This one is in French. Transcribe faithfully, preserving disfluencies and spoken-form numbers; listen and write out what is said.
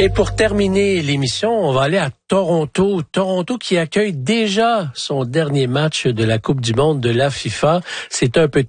Et pour terminer l'émission, on va aller à Toronto. Toronto qui accueille déjà son dernier match de la Coupe du monde de la FIFA. C'est un peu